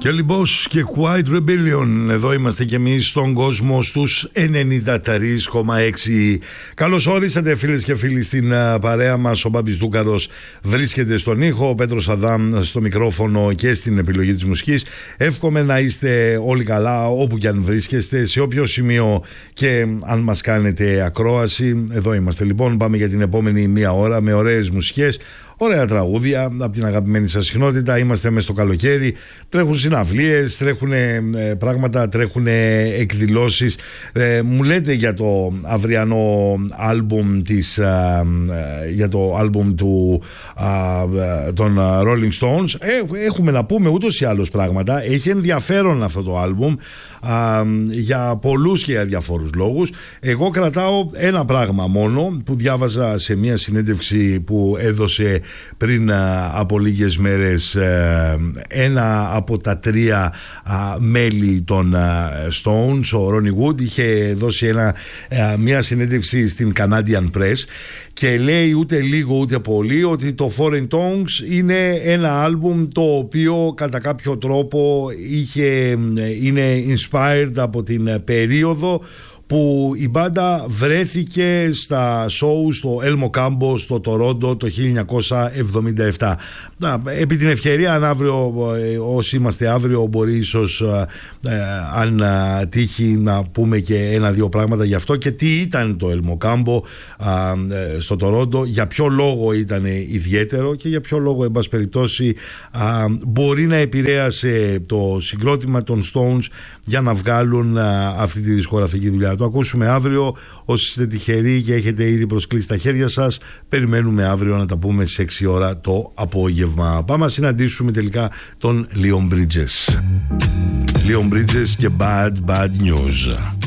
Kelly Boss και Quiet Rebellion. Εδώ είμαστε κι εμείς στον κόσμο στους 93,6. Καλώς όρισατε φίλες και φίλοι στην παρέα μας. Ο Μπάμπης Δούκαρος βρίσκεται στον ήχο, ο Πέτρος Αδάμ στο μικρόφωνο και στην επιλογή της μουσικής. Εύχομαι να είστε όλοι καλά όπου κι αν βρίσκεστε, σε όποιο σημείο και αν μας κάνετε ακρόαση. Εδώ είμαστε λοιπόν, πάμε για την επόμενη μία ώρα με ωραίες μουσικές. Ωραία τραγούδια από την αγαπημένη σας συχνότητα. Είμαστε μες στο καλοκαίρι. Τρέχουν συναυλίες, τρέχουν πράγματα, τρέχουν εκδηλώσεις. Μου λέτε για το αυριανό άλμπουμ για το άλμπουμ των Rolling Stones. Έχουμε να πούμε ούτως ή άλλως πράγματα. Έχει ενδιαφέρον αυτό το άλμπουμ για πολλούς και για διαφόρους λόγους. Εγώ κρατάω ένα πράγμα μόνο που διάβαζα σε μια συνέντευξη που έδωσε πριν από λίγες μέρες ένα από τα τρία μέλη των Stones, ο Ronnie Wood. Είχε δώσει μια συνέντευξη στην Canadian Press και λέει ούτε λίγο ούτε πολύ ότι το Foreign Tongues είναι ένα άλμπουμ το οποίο κατά κάποιο τρόπο είναι inspired από την περίοδο που η μπάντα βρέθηκε στα show στο Elmo Campo στο Τορόντο το 1977. Επί την ευκαιρία, αν αύριο, όσοι είμαστε αύριο, μπορεί ίσως αν τύχει να πούμε και ένα-δύο πράγματα γι' αυτό και τι ήταν το Elmo Campo στο Τορόντο, για ποιο λόγο ήταν ιδιαίτερο και για ποιο λόγο εν πάση περιπτώσει μπορεί να επηρέασε το συγκρότημα των Stones για να βγάλουν αυτή τη δισκογραφική δουλειά. Το ακούσουμε αύριο. Όσοι είστε τυχεροί και έχετε ήδη προσκλήσει τα χέρια σας, περιμένουμε αύριο να τα πούμε σε 6 ώρα το απόγευμα. Πάμε να συναντήσουμε τελικά τον Leon Bridges. Leon Bridges και Bad News.